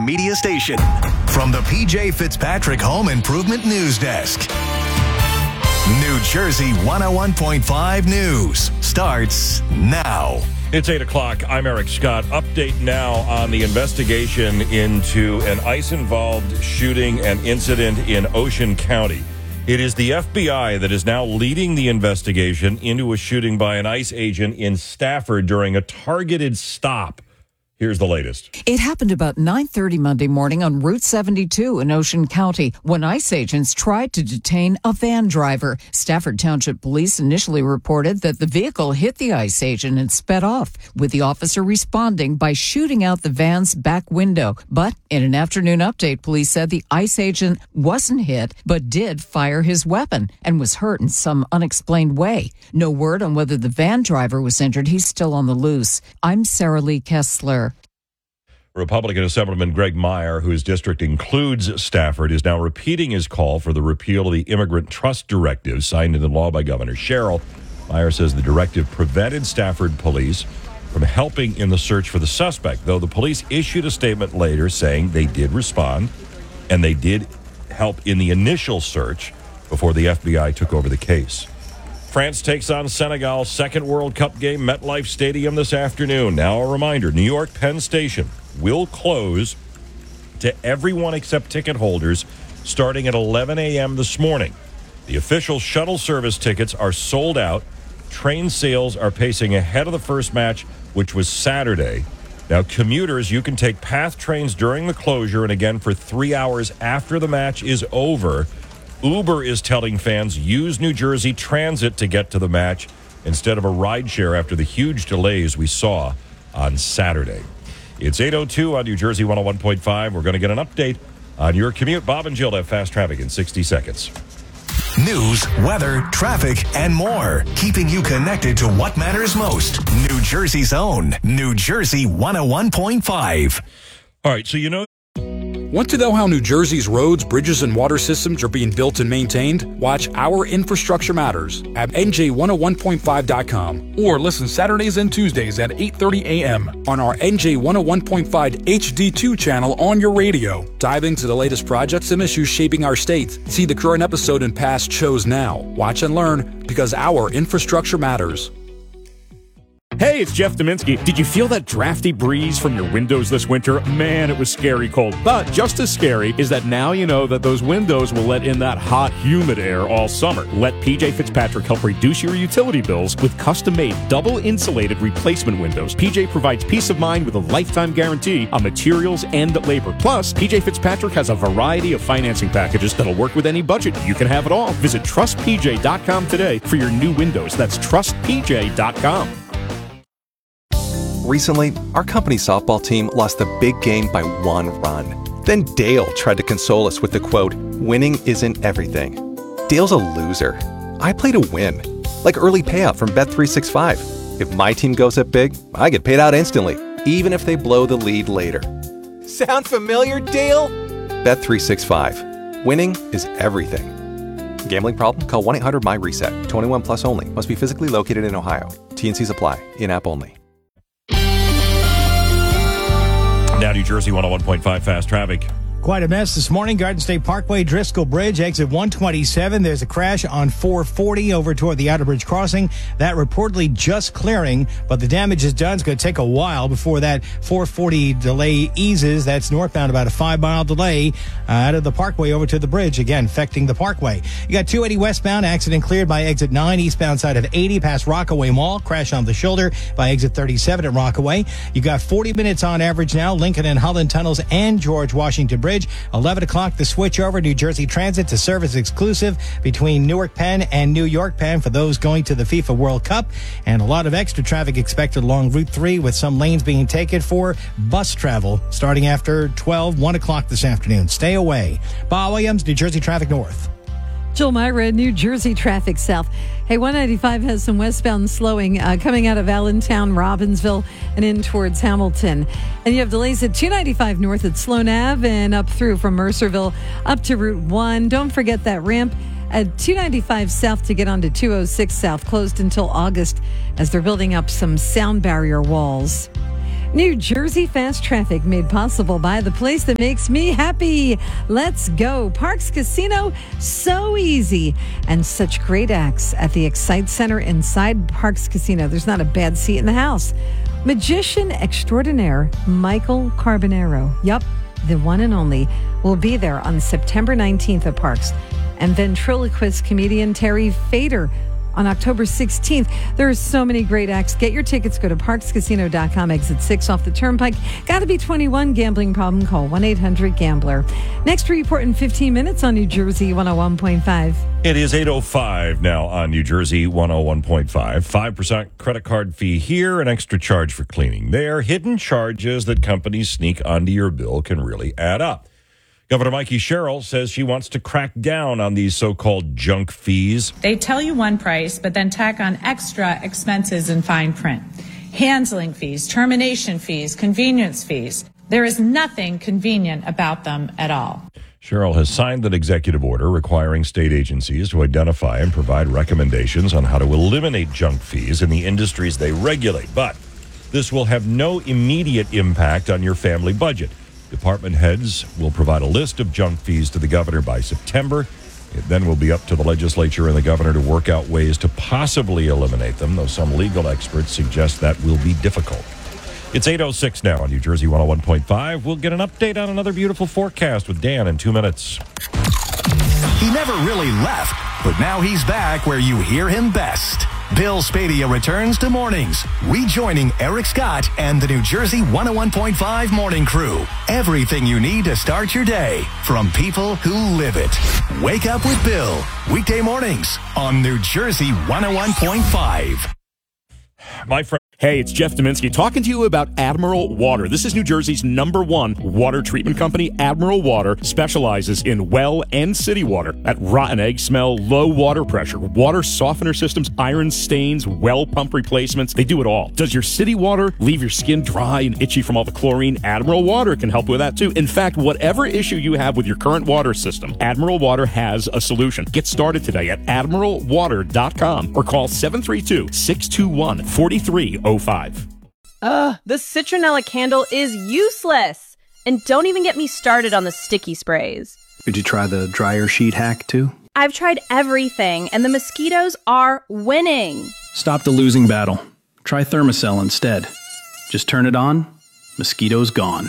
media station. From the PJ Fitzpatrick Home Improvement News Desk. New Jersey 101.5 News starts now. It's 8 o'clock. I'm Eric Scott. Update now on the investigation into an ICE-involved shooting and incident in Ocean County. It is the FBI that is now leading the investigation into a shooting by an ICE agent in Stafford during a targeted stop. Here's the latest. It happened about 9:30 Monday morning on Route 72 in Ocean County when ICE agents tried to detain a van driver. Stafford Township Police initially reported that the vehicle hit the ICE agent and sped off, with the officer responding by shooting out the van's back window. But in an afternoon update, police said the ICE agent wasn't hit, but did fire his weapon and was hurt in some unexplained way. No word on whether the van driver was injured. He's still on the loose. I'm Sarah Lee Kessler. Republican Assemblyman Greg Meyer, whose district includes Stafford, is now repeating his call for the repeal of the Immigrant Trust Directive signed into law by Governor Sherrill. Meyer says the directive prevented Stafford police from helping in the search for the suspect, though the police issued a statement later saying they did respond and they did help in the initial search before the FBI took over the case. France takes on Senegal, second World Cup game, MetLife Stadium this afternoon. Now a reminder, New York Penn Station will close to everyone except ticket holders starting at 11 a.m. this morning. The official shuttle service tickets are sold out. Train sales are pacing ahead of the first match, which was Saturday. Now, commuters, you can take PATH trains during the closure and again for 3 hours after the match is over. Uber is telling fans use New Jersey Transit to get to the match instead of a rideshare after the huge delays we saw on Saturday. It's 8:02 on New Jersey 101.5. We're going to get an update on your commute. Bob and Jill have fast traffic in 60 seconds. News, weather, traffic, and more. Keeping you connected to what matters most. New Jersey's own New Jersey 101.5. All right, so you know. Want to know how New Jersey's roads, bridges, and water systems are being built and maintained? Watch Our Infrastructure Matters at NJ101.5.com or listen Saturdays and Tuesdays at 8:30 a.m. on our NJ101.5 HD2 channel on your radio. Dive into the latest projects and issues shaping our state. See the current episode and past shows now. Watch and learn because our infrastructure matters. Hey, it's Jeff Dominski. Did you feel that drafty breeze from your windows this winter? Man, it was scary cold. But just as scary is that now you know that those windows will let in that hot, humid air all summer. Let PJ Fitzpatrick help reduce your utility bills with custom-made, double-insulated replacement windows. PJ provides peace of mind with a lifetime guarantee on materials and labor. Plus, PJ Fitzpatrick has a variety of financing packages that'll work with any budget. You can have it all. Visit TrustPJ.com today for your new windows. That's TrustPJ.com. Recently, our company softball team lost the big game by 1 run. Then Dale tried to console us with the quote, "Winning isn't everything." Dale's a loser. I play to win. Like early payout from Bet365. If my team goes up big, I get paid out instantly, even if they blow the lead later. Sound familiar, Dale? Bet365. Winning is everything. Gambling problem? Call 1-800-MY-RESET. 21 plus only. Must be physically located in Ohio. T&Cs apply. In-app only. Now New Jersey 101.5 fast traffic. Quite a mess this morning. Garden State Parkway, Driscoll Bridge, exit 127. There's a crash on 440 over toward the Outer Bridge crossing. That reportedly just clearing, but the damage is done. It's going to take a while before that 440 delay eases. That's northbound, about a 5-mile delay out of the Parkway over to the bridge, again, affecting the Parkway. You got 280 westbound, accident cleared by exit 9, eastbound side of 80 past Rockaway Mall. Crash on the shoulder by exit 37 at Rockaway. You got 40 minutes on average now, Lincoln and Holland tunnels and George Washington Bridge. 11 o'clock, the switch over New Jersey Transit to service exclusive between Newark Penn and New York Penn for those going to the FIFA World Cup. And a lot of extra traffic expected along Route 3 with some lanes being taken for bus travel starting after 1 o'clock this afternoon. Stay away. Bob Williams, New Jersey Traffic North. Jill Myra, New Jersey Traffic South. Hey, 195 has some westbound slowing coming out of Allentown, Robbinsville, and in towards Hamilton. And you have delays at 295 north at Sloan Ave and up through from Mercerville up to Route 1. Don't forget that ramp at 295 south to get onto 206 south, closed until August as they're building up some sound barrier walls. New Jersey Fast Traffic made possible by the place that makes me happy. Let's go. Parks Casino, so easy. And such great acts at the Excite Center inside Parks Casino. There's not a bad seat in the house. Magician extraordinaire Michael Carbonaro, yup, the one and only, will be there on September 19th at Parks. And ventriloquist comedian Terry Fader on October 16th. There are so many great acts. Get your tickets. Go to parkscasino.com, exit 6 off the Turnpike. Got to be 21. Gambling problem? Call 1-800-GAMBLER. Next report in 15 minutes on New Jersey 101.5. It is 8:05 now on New Jersey 101.5. 5% credit card fee here, an extra charge for cleaning there. Hidden charges that companies sneak onto your bill can really add up. Governor Mikey Sherrill says she wants to crack down on these so-called junk fees. They tell you one price, but then tack on extra expenses in fine print. Handling fees, termination fees, convenience fees. There is nothing convenient about them at all. Sherrill has signed an executive order requiring state agencies to identify and provide recommendations on how to eliminate junk fees in the industries they regulate. But this will have no immediate impact on your family budget. Department heads will provide a list of junk fees to the governor by September. It then will be up to the legislature and the governor to work out ways to possibly eliminate them, though some legal experts suggest that will be difficult. It's 8:06 now on New Jersey 101.5. We'll get an update on another beautiful forecast with Dan in 2 minutes. He never really left, but now he's back where you hear him best. Bill Spadia returns to mornings, rejoining Eric Scott and the New Jersey 101.5 morning crew. Everything you need to start your day from people who live it. Wake up with Bill, weekday mornings on New Jersey 101.5. My friend. Hey, it's Jeff Dominski talking to you about Admiral Water. This is New Jersey's #1 water treatment company. Admiral Water specializes in well and city water. That rotten egg smell, low water pressure, water softener systems, iron stains, well pump replacements. They do it all. Does your city water leave your skin dry and itchy from all the chlorine? Admiral Water can help with that too. In fact, whatever issue you have with your current water system, Admiral Water has a solution. Get started today at admiralwater.com or call 732-621-4305. The citronella candle is useless. And don't even get me started on the sticky sprays. Did you try the dryer sheet hack too? I've tried everything, and the mosquitoes are winning. Stop the losing battle. Try Thermacell instead. Just turn it on, mosquitoes gone.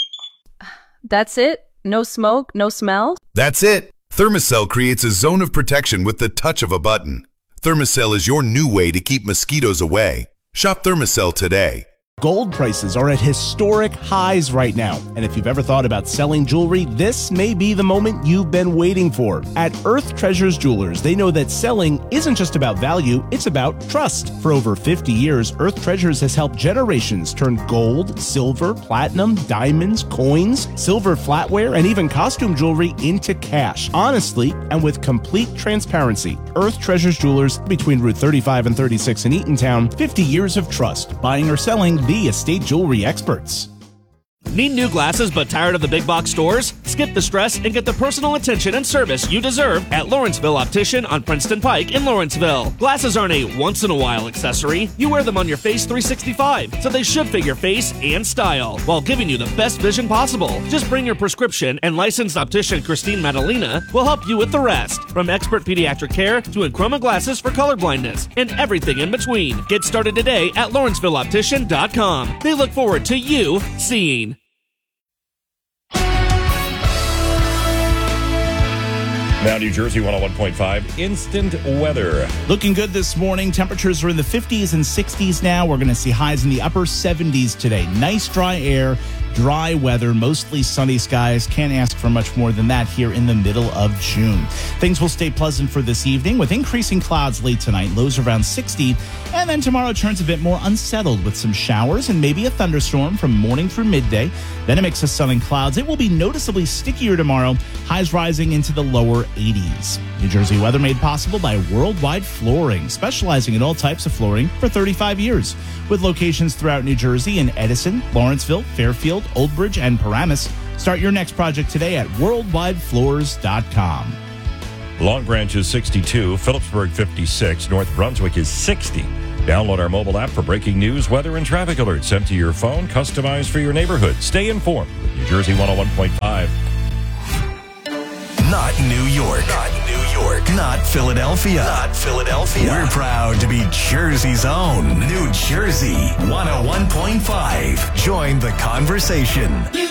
That's it? No smoke, no smell? That's it. Thermacell creates a zone of protection with the touch of a button. Thermacell is your new way to keep mosquitoes away. Shop Thermacell today. Gold prices are at historic highs right now, and if you've ever thought about selling jewelry, this may be the moment you've been waiting for. At Earth Treasures Jewelers, they know that selling isn't just about value, it's about trust. For over 50 years, Earth Treasures has helped generations turn gold, silver, platinum, diamonds, coins, silver flatware, and even costume jewelry into cash. Honestly, and with complete transparency, Earth Treasures Jewelers, between Route 35 and 36 in Eatontown, 50 years of trust, buying or selling the estate jewelry experts. Need new glasses but tired of the big box stores? Skip the stress and get the personal attention and service you deserve at Lawrenceville Optician on Princeton Pike in Lawrenceville. Glasses aren't a once-in-a-while accessory. You wear them on your face 365, so they should fit your face and style while giving you the best vision possible. Just bring your prescription and licensed optician Christine Madalena will help you with the rest. From expert pediatric care to Enchroma glasses for colorblindness and everything in between. Get started today at LawrencevilleOptician.com. They look forward to you seeing. Now, New Jersey 101.5 instant weather. Looking good this morning. Temperatures are in the 50s and 60s now. We're going to see highs in the upper 70s today. Nice dry air, dry weather, mostly sunny skies. Can't ask for much more than that here in the middle of June. Things will stay pleasant for this evening with increasing clouds late tonight. Lows around 60. And then tomorrow turns a bit more unsettled with some showers and maybe a thunderstorm from morning through midday. Then a mix of sun and clouds. It will be noticeably stickier tomorrow. Highs rising into the lower 80s. New Jersey weather made possible by Worldwide Flooring, specializing in all types of flooring for 35 years. With locations throughout New Jersey in Edison, Lawrenceville, Fairfield, Old Bridge, and Paramus. Start your next project today at worldwidefloors.com. Long Branch is 62, Phillipsburg 56, North Brunswick is 60. Download our mobile app for breaking news, weather, and traffic alerts sent to your phone, customized for your neighborhood. Stay informed with New Jersey 101.5. Not New York. Not New York. Not Philadelphia. Not Philadelphia. We're proud to be Jersey's own New Jersey 101.5. Join the conversation.